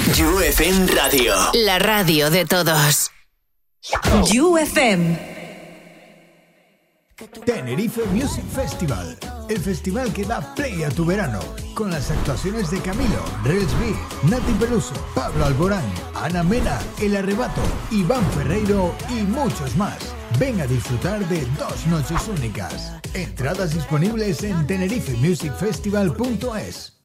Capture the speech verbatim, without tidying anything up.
You F M Radio. La radio de todos. You F M. Tenerife Music Festival, el festival que da play a tu verano, con las actuaciones de Camilo, Rels B, Nati Peluso, Pablo Alborán, Ana Mena, El Arrebato, Iván Ferreiro y muchos más. Ven a disfrutar de dos noches únicas. Entradas disponibles en tenerife music festival punto es.